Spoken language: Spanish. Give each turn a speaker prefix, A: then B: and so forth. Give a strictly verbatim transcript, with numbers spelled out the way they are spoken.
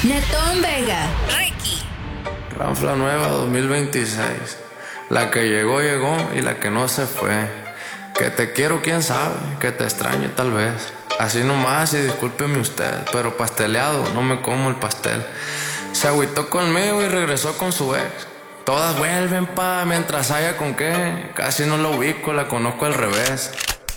A: Netón Vega, Ricky.
B: Ranfla nueva dos mil veintiséis. La que llegó, llegó y la que no se fue. Que te quiero, quién sabe, que te extraño tal vez. Así nomás y discúlpeme usted, pero pasteleado, no me como el pastel. Se agüitó conmigo y regresó con su ex. Todas vuelven pa, mientras haya con qué. Casi no la ubico, la conozco al revés.